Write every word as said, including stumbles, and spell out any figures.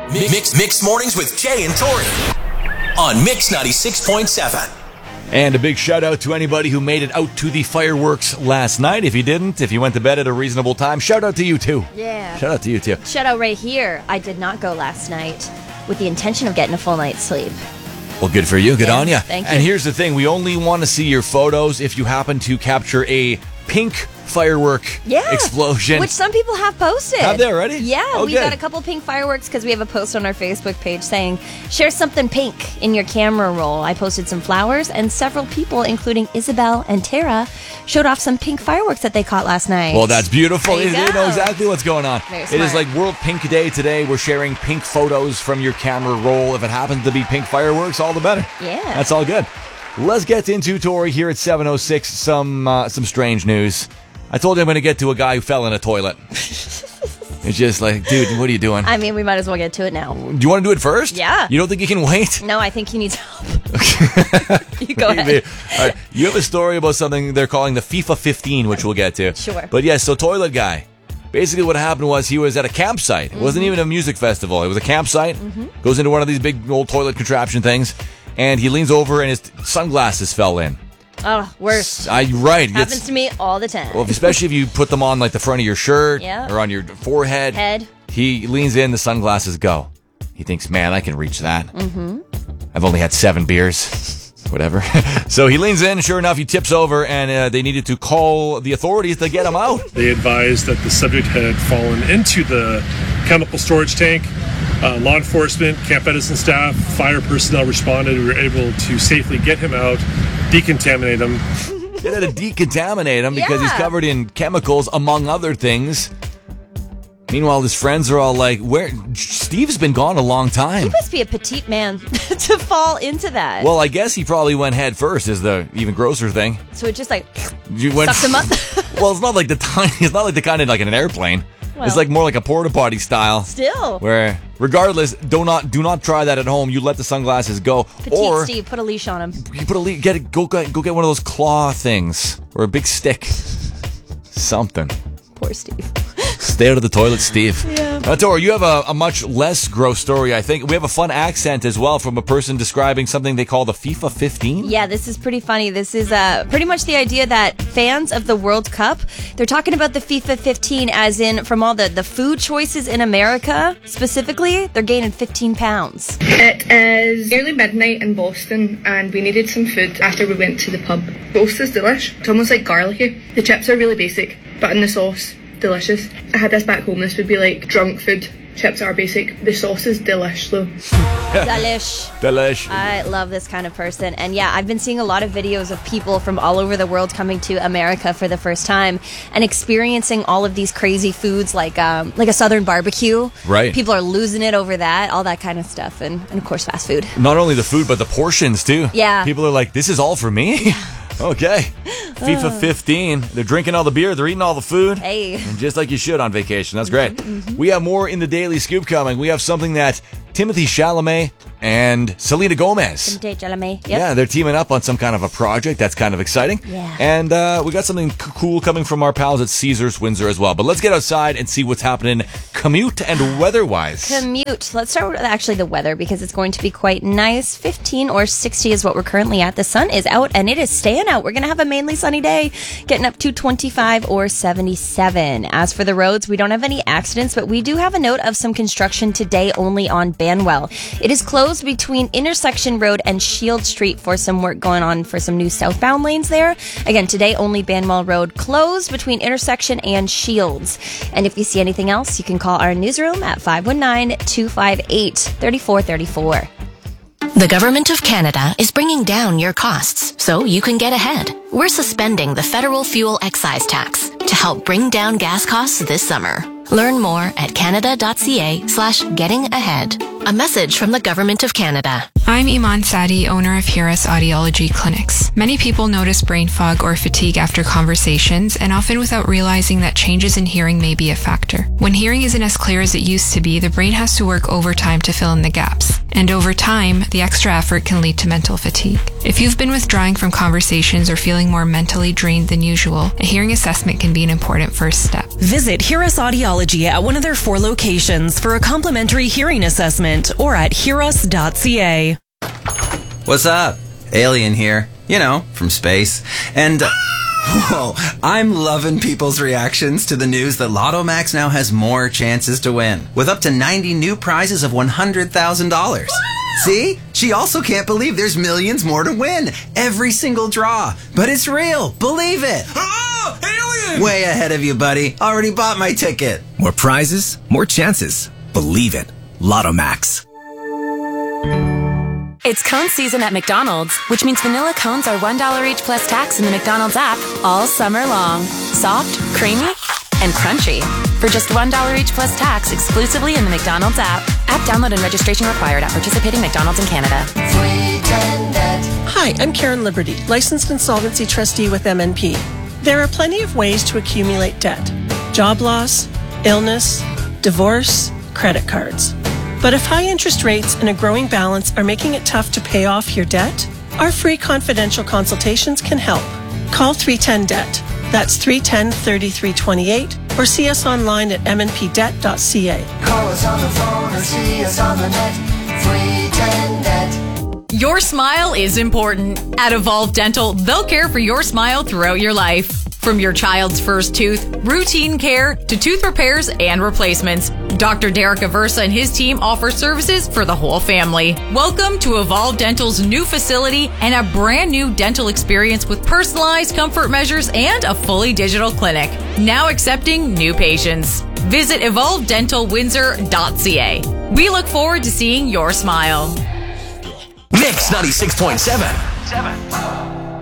Mix Mix Mornings with Jay and Tori on Mix ninety-six point seven. And a big shout out to anybody who made it out to the fireworks last night. If you didn't, if you went to bed at a reasonable time, shout out to you too. Yeah. Shout out to you too. Shout out right here. I did not go last night with the intention of getting a full night's sleep. Well, good for you. Good yeah, on you. Thank you. And here's the thing. We only want to see your photos if you happen to capture a pink firework yeah, explosion. Which some people have posted. Have they already? Yeah, oh, we good. got a couple pink fireworks because we have a post on our Facebook page saying, share something pink in your camera roll. I posted some flowers and several people, including Isabel and Tara, showed off some pink fireworks that they caught last night. Well, that's beautiful. There you They go. know exactly what's going on. Very It is smart. like World Pink Day today. We're sharing pink photos from your camera roll. If it happens to be pink fireworks, all the better. Yeah. That's all good. Let's get into, Tori, here at seven oh six, some uh, some strange news. I told you I'm going to get to a guy who fell in a toilet. It's just like, dude, what are you doing? I mean, we might as well get to it now. Do you want to do it first? Yeah. You don't think you can wait? No, I think he needs help. You go Maybe. ahead. All right. You have a story about something they're calling the FIFA fifteen, which we'll get to. Sure. But yes, so toilet guy. Basically what happened was he was at a campsite. It mm-hmm. wasn't even a music festival. It was a campsite. Mm-hmm. Goes into one of these big old toilet contraption things. And he leans over and his sunglasses fell in. Oh, worse. I, right. Happens It's, to me all the time. well, especially if you put them on like the front of your shirt Yeah. or on your forehead. Head. He leans in, the sunglasses go. He thinks, man, I can reach that. Mm-hmm. I've only had seven beers. Whatever. So he leans in, sure enough, he tips over, and uh, they needed to call the authorities to get him out. They advised that the subject had fallen into the chemical storage tank. Uh, law enforcement, Camp Edison staff, fire personnel responded. We were able to safely get him out, decontaminate him. They had to decontaminate him because he's Yeah. covered in chemicals, among other things. Meanwhile, his friends are all like, "Where? Steve's been gone a long time." He must be a petite man to fall into that. Well, I guess he probably went head first, is the even grosser thing. So it just like You went, sucked him up. Well, it's not like the tiny. It's not like the kind of like in an airplane. Well. It's like more like a porta potty style. Still. Where, regardless, do not do not try that at home. You let the sunglasses go, Petite or Steve, put a leash on him. you put a le- get it, go get go get one of those claw things or a big stick, something. Poor Steve. Stay out of the toilet, Steve. Yeah. Now, Tori, you have a, a much less gross story, I think. We have a fun accent as well from a person describing something they call the FIFA fifteen. Yeah, this is pretty funny. This is uh, pretty much the idea that fans of the World Cup, they're talking about the FIFA fifteen as in from all the, the food choices in America, specifically, they're gaining fifteen pounds. It is nearly midnight in Boston and we needed some food after we went to the pub. Toast is delish. It's almost like garlicky. The chips are really basic, but in the sauce, delicious. I had this back home, this would be like drunk food. Chips are basic. The sauce is delish though. Delish. Delish. I love this kind of person. And yeah, I've been seeing a lot of videos of people from all over the world coming to America for the first time and experiencing all of these crazy foods like um, like a Southern barbecue. Right. People are losing it over that, all that kind of stuff. And, and of course, fast food. Not only the food, but the portions, too. Yeah. People are like, this is all for me? Okay. FIFA fifteen. They're drinking all the beer. They're eating all the food. Hey. And just like you should on vacation. That's great. Mm-hmm. We have more in the Daily Scoop coming. We have something that Timothy Chalamet and Selena Gomez. Timothy Chalamet. Yep. Yeah, they're teaming up on some kind of a project. That's kind of exciting. Yeah. And uh, we got something c- cool coming from our pals at Caesars Windsor as well. But let's get outside and see what's happening commute and weather-wise. Commute. Let's start with actually the weather because it's going to be quite nice. fifteen or sixty is what we're currently at. The sun is out and it is staying out. We're going to have a mainly sunny day, getting up to twenty-five or seventy-seven. As for the roads, we don't have any accidents, but we do have a note of some construction today only on Banwell. It is closed between Intersection Road and Shield Street for some work going on for some new southbound lanes there. Again, today only Banwell Road closed between Intersection and Shields. And if you see anything else, you can call our newsroom at five one nine, two five eight, three four three four. The Government of Canada is bringing down your costs so you can get ahead. We're suspending the federal fuel excise tax to help bring down gas costs this summer. Learn more at canada.ca slash getting ahead. A message from the Government of Canada. I'm Iman Sadi, owner of Hiras Audiology Clinics. Many people notice brain fog or fatigue after conversations, and often without realizing that changes in hearing may be a factor. When hearing isn't as clear as it used to be, the brain has to work overtime to fill in the gaps. And over time, the extra effort can lead to mental fatigue. If you've been withdrawing from conversations or feeling more mentally drained than usual, a hearing assessment can be an important first step. Visit Hear Us Audiology at one of their four locations for a complimentary hearing assessment or at hear us dot c a. What's up? Alien here. You know, from space. And... Uh, whoa, I'm loving people's reactions to the news that Lotto Max now has more chances to win, with up to ninety new prizes of one hundred thousand dollars. See? She also can't believe there's millions more to win. Every single draw. But it's real. Believe it. Oh, alien! Way ahead of you, buddy. Already bought my ticket. More prizes, more chances. Believe it. Lotto Max. It's cone season at McDonald's, which means vanilla cones are one dollar each plus tax in the McDonald's app all summer long. Soft, creamy, and crunchy. For just one dollar each plus tax exclusively in the McDonald's app. App download and registration required at participating McDonald's in Canada. Hi, I'm Karen Liberty, licensed insolvency trustee with M N P. There are plenty of ways to accumulate debt. Job loss, illness, divorce, credit cards. But if high interest rates and a growing balance are making it tough to pay off your debt, our free confidential consultations can help. Call three ten debt. That's three one zero, three three two eight or see us online at m n p debt dot c a. Call us on the phone or see us on the net. three ten debt. Your smile is important. At Evolve Dental, they'll care for your smile throughout your life. From your child's first tooth, routine care, to tooth repairs and replacements, Doctor Derek Aversa and his team offer services for the whole family. Welcome to Evolve Dental's new facility and a brand new dental experience with personalized comfort measures and a fully digital clinic. Now accepting new patients. Visit evolve dental windsor dot c a. We look forward to seeing your smile. Mix ninety-six point seven.